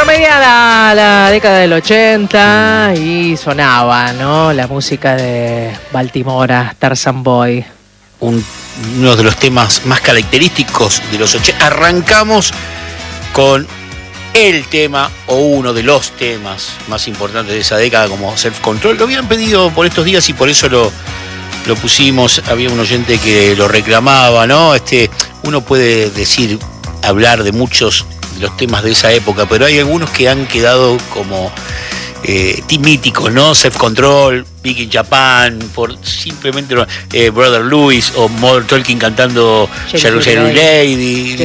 Bueno, mediada la década del 80 y sonaba, ¿no? La música de Baltimora, Tarzan Boy. Uno de los temas más característicos de los 80. Arrancamos con el tema o uno de los temas más importantes de esa década como Self Control. Lo habían pedido por estos días y por eso lo pusimos. Había un oyente que lo reclamaba, ¿no? Uno puede hablar de muchos de los temas de esa época, pero hay algunos que han quedado como míticos, ¿no? Self Control, Big in Japan, por simplemente Brother Louis o Mother Talking cantando Cherry Lady.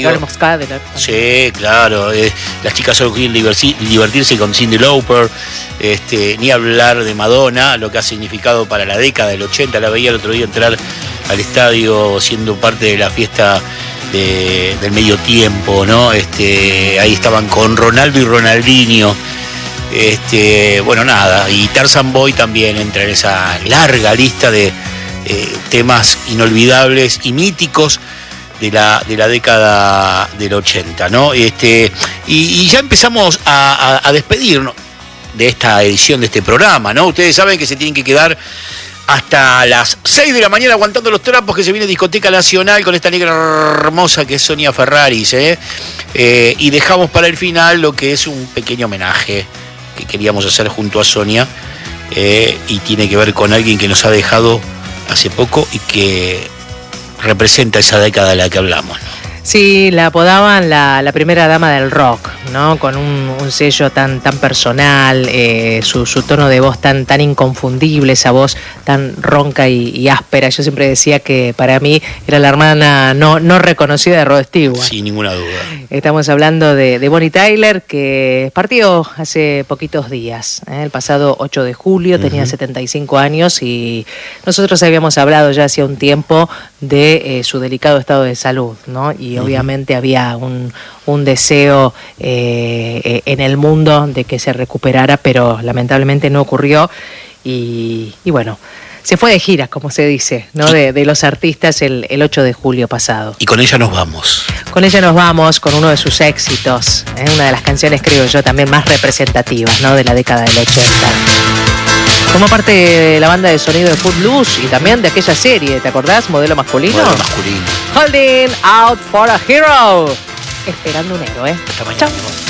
Sí, claro. Las chicas solo quieren divertirse con Cyndi Lauper. Ni hablar de Madonna, lo que ha significado para la década del 80. La veía el otro día entrar al estadio siendo parte de la fiesta del medio tiempo, ¿no? Ahí estaban con Ronaldo y Ronaldinho. Bueno, nada, y Tarzan Boy también entra en esa larga lista de temas inolvidables y míticos de la década del 80, ¿no? Y ya empezamos a despedirnos de esta edición de este programa, ¿no? Ustedes saben que se tienen que quedar hasta las 6 de la mañana aguantando los trapos, que se viene Discoteca Nacional con esta negra hermosa que es Sonia Ferraris, y dejamos para el final lo que es un pequeño homenaje que queríamos hacer junto a Sonia, y tiene que ver con alguien que nos ha dejado hace poco y que representa esa década de la que hablamos, ¿no? Sí, la apodaban la primera dama del rock, ¿no? Con un sello tan personal, su tono de voz tan inconfundible, esa voz tan ronca y áspera. Yo siempre decía que para mí era la hermana no reconocida de Rod Stewart. Sin ninguna duda. Estamos hablando de Bonnie Tyler, que partió hace poquitos días, el pasado 8 de julio, tenía 75 años, y nosotros habíamos hablado ya hacía un tiempo de su delicado estado de salud, ¿no? Y obviamente había un deseo en el mundo de que se recuperara, pero lamentablemente no ocurrió. Y bueno, se fue de gira, como se dice, ¿no? De los artistas el 8 de julio pasado. Y con ella nos vamos. Con ella nos vamos, con uno de sus éxitos, una de las canciones, creo yo, también más representativas, ¿no? De la década del 80. Como parte de la banda de sonido de Footloose y también de aquella serie, ¿te acordás? Modelo masculino. Modelo masculino. Holding Out for a Hero. Esperando un héroe. Hasta mañana. Chau.